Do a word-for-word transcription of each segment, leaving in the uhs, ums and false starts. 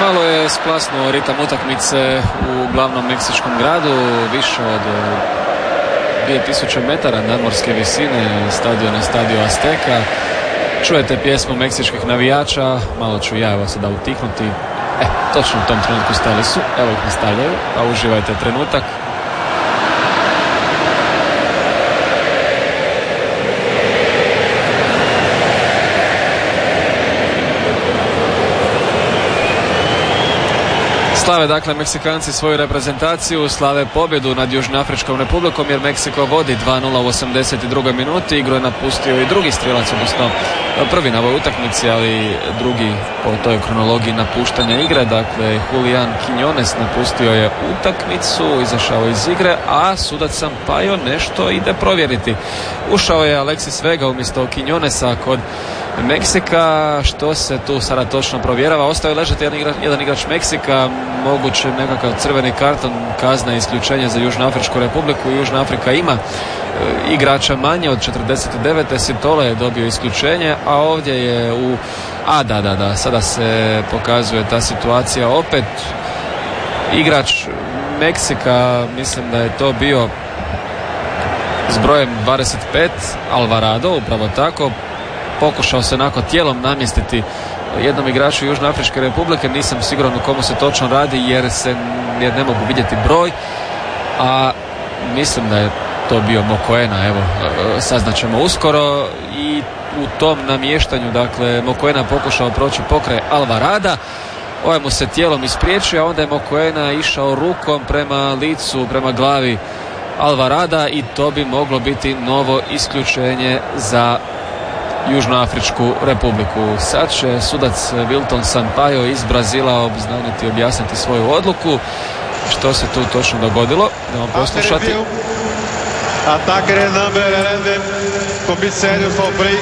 Malo je splasnuo ritam utakmice u glavnom meksičkom gradu, više od dvije tisuće metara nadmorske visine, stadiona Stadio Azteca. Čujete pjesmu meksičkih navijača, malo ću ja evo sada utihnuti. E, točno u tom trenutku stali su, evo ih nastavljaju, pa uživajte trenutak. Slave dakle Meksikanci svoju reprezentaciju, slave pobjedu nad Južnoafričkom Republikom jer Meksiko vodi dva nula u osamdeset drugoj minuti. Igru je napustio i drugi strijelac, odnosno prvi na ovoj utakmici, ali drugi po toj kronologiji napuštanja igre. Dakle, Julian Quiñones napustio je utakmicu, izašao iz igre, a sudac Sampaio nešto ide provjeriti. Ušao je Alexis Vega umjesto Quiñonesa kod Meksika. Što se tu sada točno provjerava? Ostao je ležati jedan igrač, jedan igrač Meksika, moguće nekakav crveni karton, kazna i isključenje za Južnoafričku Republiku. Južna Afrika ima e, igrača manje od četrdeset devet. Sintole je dobio isključenje, a ovdje je u... A da, da, da, sada se pokazuje ta situacija opet. Igrač Meksika, mislim da je to bio s brojem dvadeset pet, Alvarado, upravo tako. Pokušao se onako tijelom namjestiti jednom igraču Južnoafričke Republike, nisam siguran u komu se točno radi jer se jer ne mogu vidjeti broj, a mislim da je to bio Mokoena, evo saznaćemo uskoro. I u tom namještanju, dakle, Mokoena pokušao proći pokraj Alvarada, ovaj mu se tijelom ispriječio, a onda je Mokoena išao rukom prema licu, prema glavi Alvarada i to bi moglo biti novo isključenje za Južnoafričku Republiku. Sad će sudac Wilton Sampaio iz Brazila obznaniti, objasniti svoju odluku. Što se tu točno dogodilo? Idemo poslušati. Attacker number eleven, Comissário Faubry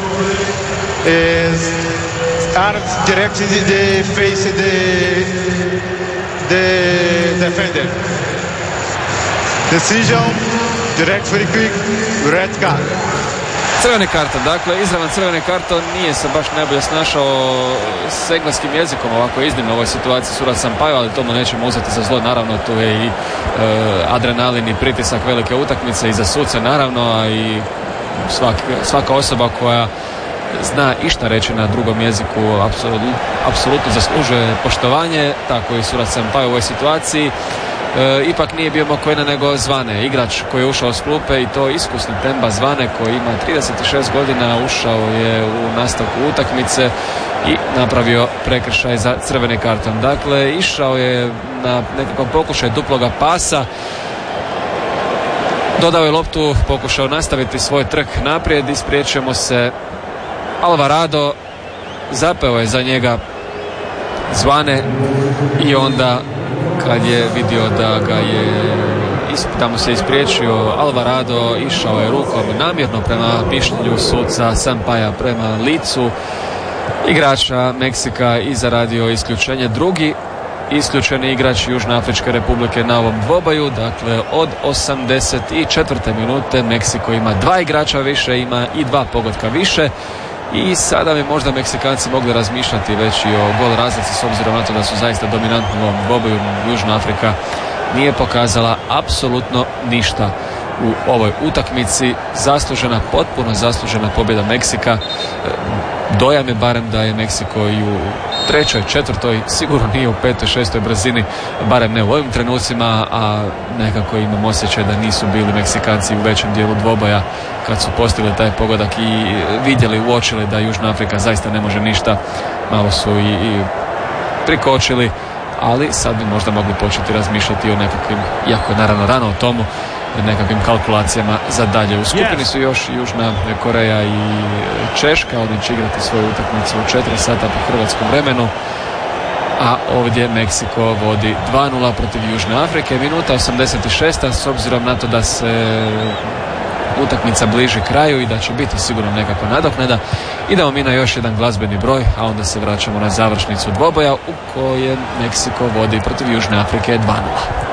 is arms directed the face the the defender. Decision direct very quick, red card. Crveni karton, dakle izravan crveni karton, nije se baš najbolje snašao s engleskim jezikom ovako iznimno u ovoj situaciji sudac Sampaio, ali to mu nećemo uzeti za zlo, naravno tu je i e, adrenalin i pritisak velike utakmice i za suce naravno, a i svak, svaka osoba koja zna išta reći na drugom jeziku apsolutno, apsolutno zaslužuje poštovanje, tako i sudac Sampaio u ovoj situaciji. E, ipak nije bio Mokoena nego Zvane, igrač koji je ušao s klupe i to iskusni Temba Zvane koji ima trideset šest godina, ušao je u nastavku utakmice i napravio prekršaj za crveni karton. Dakle, išao je na nekakvom pokušaju duploga pasa, dodao je loptu, pokušao nastaviti svoj trk naprijed, ispriječio mu se Alvarado, zapeo je za njega Zvane i onda kad je vidio da ga je da mu se ispriječio Alvarado, išao je rukom namjerno prema mišljenju suca Sampaia prema licu igrača Meksika i zaradio isključenje. Drugi isključeni igrač Južnoafričke Republike na ovom dvoboju. Dakle, od osamdeset četvrte minute Meksiko ima dva igrača više, ima i dva pogotka više. I sada bi možda Meksikanci mogli razmišljati već i o gol razlici s obzirom na to da su zaista dominantni u ovom dvoboju. Južna Afrika nije pokazala apsolutno ništa u ovoj utakmici. Zaslužena, potpuno zaslužena pobjeda Meksika. Dojam je barem da je Meksiko i u trećoj, četvrtoj, sigurno nije u petoj, šestoj brzini, barem ne u ovim trenucima, a nekako imam osjećaj da nisu bili Meksikanci u većem dijelu dvoboja kad su postigli taj pogodak i vidjeli, uočili da Južna Afrika zaista ne može ništa. Malo su i, i prikočili, ali sad bi možda mogli početi razmišljati o nekakvim, iako je naravno rano o tomu, nekakvim kalkulacijama za dalje. U skupini su još Južna Koreja i Češka, oni će igrati svoju utakmicu u četiri sata po hrvatskom vremenu, a ovdje Meksiko vodi dva nula protiv Južne Afrike. Minuta osamdeset šest. S obzirom na to da se utakmica bliži kraju i da će biti sigurno nekakva nadoknada, idemo mi na još jedan glazbeni broj, a onda se vraćamo na završnicu dvoboja u kojem Meksiko vodi protiv Južne Afrike dva nula.